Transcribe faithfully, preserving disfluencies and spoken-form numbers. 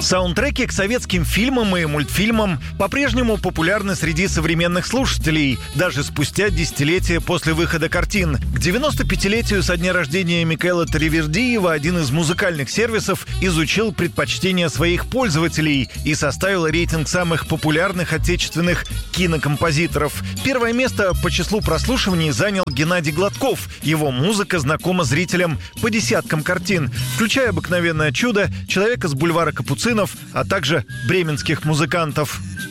Саундтреки к советским фильмам и мультфильмам по-прежнему популярны среди современных слушателей, даже спустя десятилетия после выхода картин. К девяносто пятилетию со дня рождения Микаэла Таривердиева один из музыкальных сервисов изучил предпочтения своих пользователей и составил рейтинг самых популярных отечественных кинокомпозиторов. Первое место по числу прослушиваний занял Геннадий Гладков. Его музыка знакома зрителям по десяткам картин, включая «Обыкновенное чудо», «Человека с бульвара Капуцинов», а также бременских музыкантов.